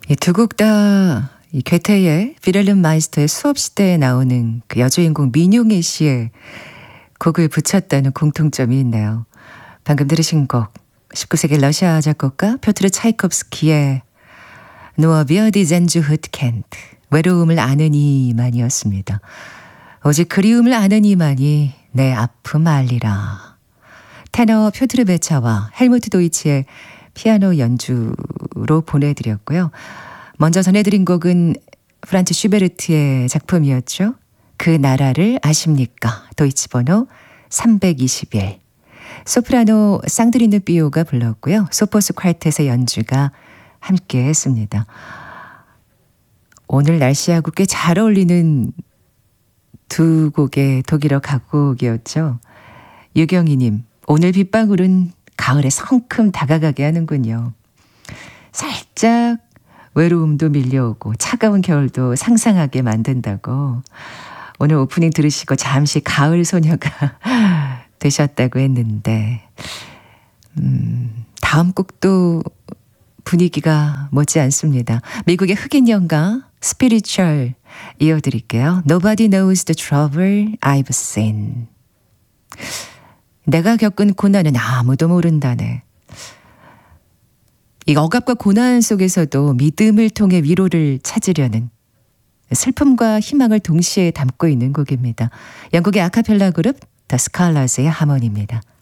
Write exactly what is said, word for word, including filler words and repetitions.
이 두 곡 다 이 괴테의 빌헬름 마이스터의 수업 시대에 나오는 그 여주인공 민용희 씨의 곡을 붙였다는 공통점이 있네요. 방금 들으신 곡 십구 세기 러시아 작곡가 표트르 차이콥스키의 Nur wir die Sehnsucht kennt, 외로움을 아는 이만이었습니다. 오직 그리움을 아는 이만이 내 아픔 알리라. 테너 표트르 베차와 헬무트 도이치의 피아노 연주로 보내드렸고요. 먼저 전해드린 곡은 프란츠 슈베르트의 작품이었죠. 그 나라를 아십니까? 도이치 번호 삼백이십일. 소프라노 쌍드리누 비오가 불렀고요. 소포스 콰르텟의 연주가 함께 했습니다. 오늘 날씨하고 꽤 잘 어울리는 두 곡의 독일어 각곡이었죠. 유경희님, 오늘 빗방울은 가을에 성큼 다가가게 하는군요. 살짝 외로움도 밀려오고 차가운 겨울도 상상하게 만든다고. 오늘 오프닝 들으시고 잠시 가을 소녀가 되셨다고 했는데 음, 다음 곡도 분위기가 못지 않습니다. 미국의 흑인 연가 스피리추얼 이어드릴게요. Nobody knows the trouble I've seen. 내가 겪은 고난은 아무도 모른다네. 이 억압과 고난 속에서도 믿음을 통해 위로를 찾으려는 슬픔과 희망을 동시에 담고 있는 곡입니다. 영국의 아카펠라 그룹 더 스칼라스의 하모니입니다.